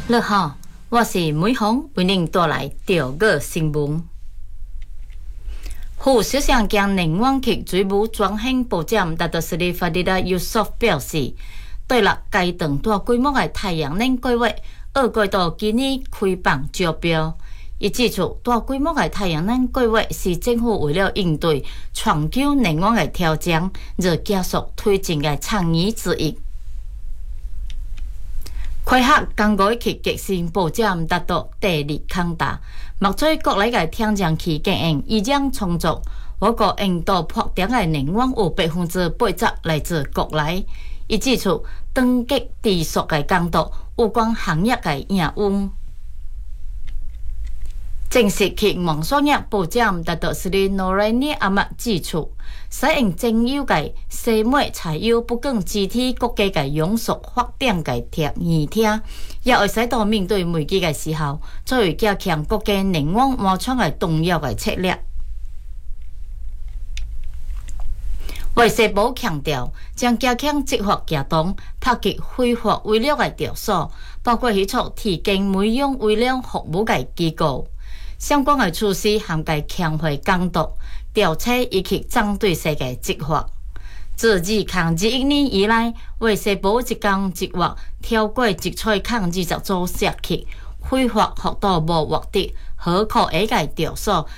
你好，我是美凤，为您带来钓鱼新闻。副首相兼联网局水务专项部长达德斯里法迪达尤索夫表示，对了该长大规模的太阳能计划，二季度今年开放招标。伊指出，大规模的太阳能计划是政府为了应对全球能源的挑战，而加速推进的倡议之一。开学刚过去革新部长达到第二康达，目前国内的天然气供应依然充足。我国印度破电的能源有80%来自国内。伊指出，长期持续的监督有关行业的营运。正式去网商业部长达到斯里诺瑞尼阿麦指出，使用精油的西美柴油不更支持国家的永续发展的议题，也会使到面对危机的时候，作为加强国家能源安全的重要的策略。卫生部强调，将加强执法行动，打击非法微料的调查，包括迄处提供美容微料服务的机构。相关的措施涵盖强化监督、调查以及针对性的执法。自2021年以来，卫生部一共执法超过120组涉及非法获得无获得合可 A 的调查。